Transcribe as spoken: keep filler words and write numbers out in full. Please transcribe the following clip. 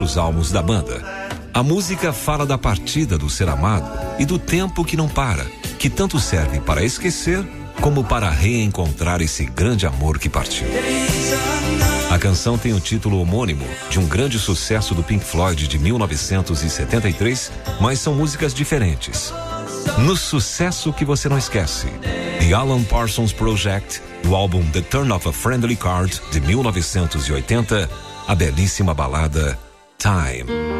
os álbuns da banda. A música fala da partida do ser amado e do tempo que não para, que tanto serve para esquecer como para reencontrar esse grande amor que partiu. A canção tem o título homônimo de um grande sucesso do Pink Floyd de mil novecentos e setenta e três, mas são músicas diferentes. No Sucesso que Você Não Esquece, The Alan Parsons Project, do álbum The Turn of a Friendly Card de mil novecentos e oitenta, a belíssima balada Time.